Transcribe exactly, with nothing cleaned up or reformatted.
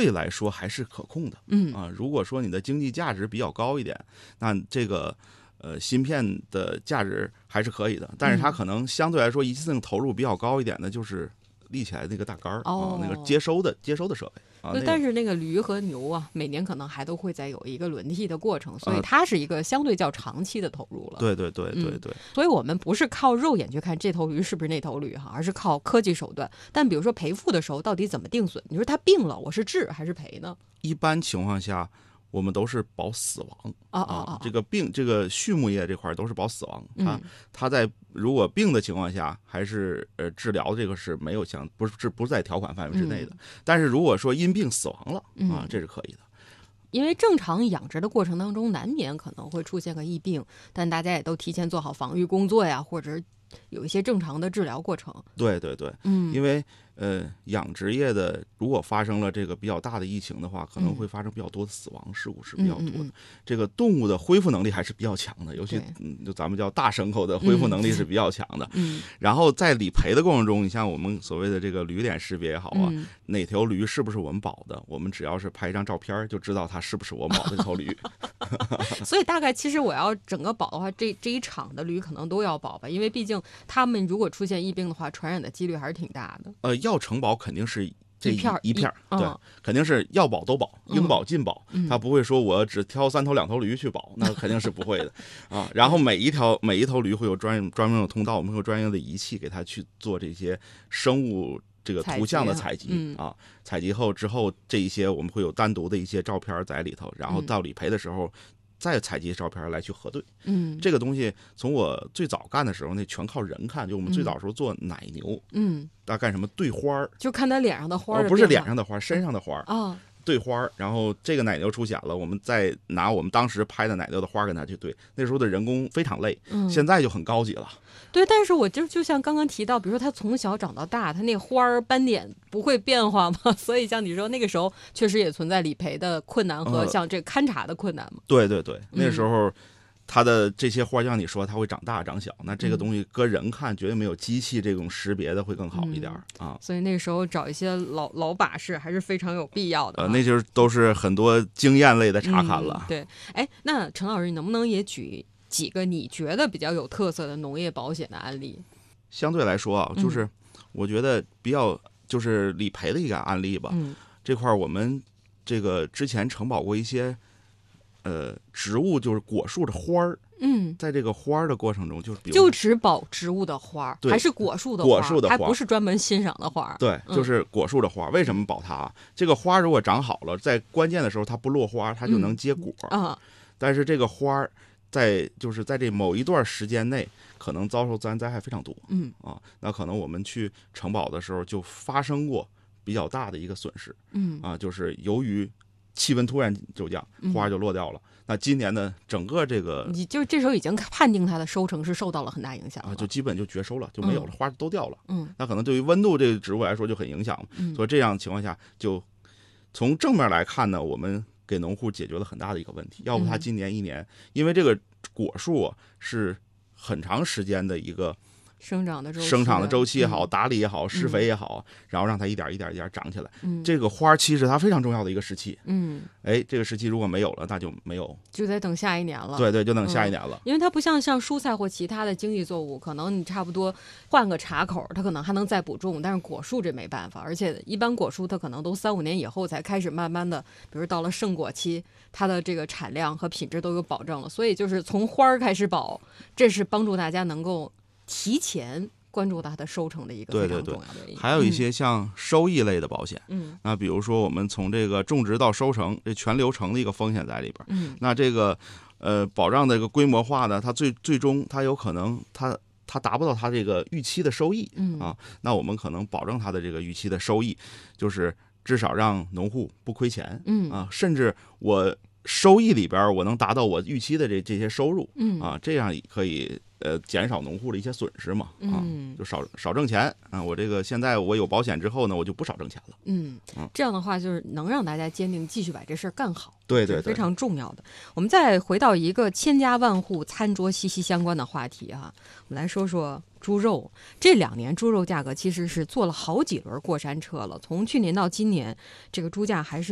对来说还是可控的。 嗯啊，如果说你的经济价值比较高一点，那这个呃芯片的价值还是可以的，但是它可能相对来说一次性投入比较高一点的，就是立起来那个大杆儿、 哦、 啊，那个接收的接收的设备。啊那个、 但是那个驴和牛啊，每年可能还都会再有一个轮替的过程，所以它是一个相对较长期的投入了。 对对对对对、嗯。 所以我们不是靠肉眼去看这头驴是不是那头驴哈，而是靠科技手段。但比如说赔付的时候，到底怎么定损？你说它病了，我是治还是赔呢？ 一般情况下，我们都是保死亡。 啊啊啊！ 这个病，这个畜牧业这块都是保死亡。它、 嗯、 它在如果病的情况下，还是呃治疗这个是没有相不是不是在条款范围之内的。嗯、但是如果说因病死亡了啊， 嗯、 这是可以的。 因为正常养殖的过程当中，难免可能会出现个疫病，但大家也都提前做好防御工作呀，或者有一些正常的治疗过程。 对对对， 嗯， 因为呃养殖业的如果发生了这个比较大的疫情的话，可能会发生比较多的死亡事故是比较多的。 嗯嗯嗯、 这个动物的恢复能力还是比较强的，尤其嗯，就咱们叫大牲口的恢复能力是比较强的。 嗯， 然后在理赔的过程中，你像我们所谓的这个驴脸识别也好啊， 嗯、 哪条驴是不是我们保的，我们只要是拍一张照片就知道它是不是我们保的这头驴。 所以大概其实我要整个保的话，这这一场的驴可能都要保吧，因为毕竟他们如果出现疫病的话，传染的几率还是挺大的。 呃，要承保肯定是这一一片一片， 一对、嗯，肯定是要保都保，应保尽保。 嗯、 他不会说我只挑三头两头驴去保，那肯定是不会的啊。然后每一条每一头驴会有专专门的通道，我们会有专业的仪器给它去做这些生物这个图像的采集、 嗯、 啊。采集后之后，这一些我们会有单独的一些照片在里头，然后到理赔的时候。嗯再采集照片来去核对， 嗯， 这个东西从我最早干的时候，那全靠人看。就我们最早时候做奶牛， 嗯， 大干什么对花就看他脸上的花、 哦，不是脸上的花，身上的花啊、哦， 对花。然后这个奶牛出险了，我们再拿我们当时拍的奶牛的花跟它去对。那时候的人工非常累， 嗯， 现在就很高级了。 对，但是我就就像刚刚提到，比如说它从小长到大，它那花儿斑点不会变化吗？所以像你说那个时候确实也存在理赔的困难和像这勘察的困难嘛。 呃、对对对，那时候它的这些花，像你说它会长大长小，那这个东西搁人看绝对没有机器这种识别的会更好一点、嗯、啊。 所以那时候找一些老老把式还是非常有必要的。 呃，那就是都是很多经验类的查看了。 嗯、对，哎，那陈老师，你能不能也举几个你觉得比较有特色的农业保险的案例？ 相对来说啊，就是我觉得比较就是理赔的一个案例吧。 嗯， 这块我们这个之前承保过一些呃植物，就是果树的花儿。 嗯， 在这个花儿的过程中，就是比如就只保植物的花，还是果树的花？ 果树的花， 还不是专门欣赏的花。 对，就是果树的花。嗯、为什么保它？这个花如果长好了，在关键的时候它不落花，它就能结果。 嗯、啊， 但是这个花在就是在这某一段时间内，可能遭受自然灾害非常多。 嗯啊，那可能我们去承保的时候就发生过比较大的一个损失。 嗯啊，就是由于气温突然就降，花就落掉了。嗯、那今年呢，整个这个你就这时候已经判定它的收成是受到了很大影响啊，就基本就绝收了，就没有了，嗯、花都掉了。 嗯， 那可能对于温度这个植物来说就很影响。 嗯， 所以这样情况下，就从正面来看呢，我们给农户解决了很大的一个问题。要不他今年一年，嗯、因为这个果树、啊、是很长时间的一个。 生长的周期， 生长的周期也好， 嗯、 打理也好，施肥也好，嗯、然后让它一点一点一点长起来。 嗯， 这个花期是它非常重要的一个时期。 嗯， 哎，这个时期如果没有了，那就没有， 就得等下一年了。 对对，就等下一年了。 嗯、因为它不像像蔬菜或其他的经济作物，可能你差不多换个茬口，它可能还能再补种，但是果树这没办法，而且一般果树它可能都三五年以后才开始慢慢的，比如到了盛果期，它的这个产量和品质都有保证了。所以就是从花儿开始保，这是帮助大家能够提前关注它的收成的一个非常重要的。 对对对，还有一些像收益类的保险， 嗯， 那比如说我们从这个种植到收成这全流程的一个风险在里边， 嗯， 那这个呃保障的一个规模化呢，它最最终它有可能它它达不到它这个预期的收益， 嗯啊，那我们可能保证它的这个预期的收益，就是至少让农户不亏钱， 嗯啊，甚至我收益里边我能达到我预期的这这些收入， 嗯啊，这样可以。呃，减少农户的一些损失嘛，啊， 嗯、 就少少挣钱啊。我这个现在我有保险之后呢，我就不少挣钱了。 嗯，这样的话就是能让大家坚定继续把这事儿干好， 对对对， 非常重要的。我们再回到一个千家万户餐桌息息相关的话题哈，我们来说说猪肉。这两年猪肉价格其实是坐了好几轮过山车了，从去年到今年，这个猪价还是